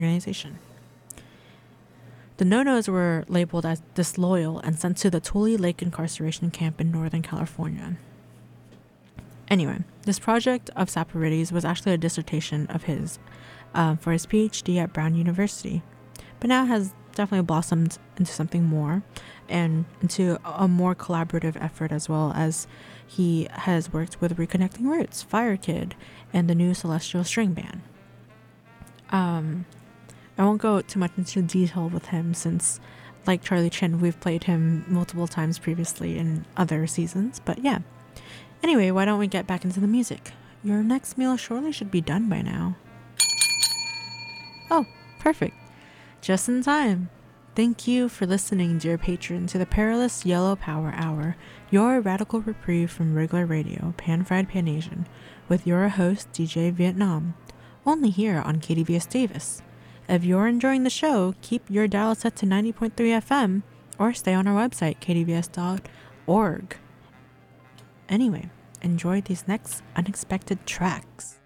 organization. The no-nos were labeled as disloyal and sent to the Tule Lake incarceration camp in Northern California. Anyway, this project of Saporides was actually a dissertation of his for his PhD at Brown University, but now has definitely blossomed into something more and into a more collaborative effort, as well as he has worked with Reconnecting Roots, Fire Kid, and the new Celestial String Band. I won't go too much into detail with him since, like Charlie Chin, we've played him multiple times previously in other seasons, but yeah. Anyway, why don't we get back into the music? Your next meal surely should be done by now. Oh, perfect. Just in time. Thank you for listening, dear patron, to the Perilous Yellow Power Hour, your radical reprieve from regular radio, Pan-Fried Pan-Asian, with your host, DJ Vietnam, only here on KDVS Davis. If you're enjoying the show, keep your dial set to 90.3 FM or stay on our website, kdvs.org. Anyway, enjoy these next unexpected tracks.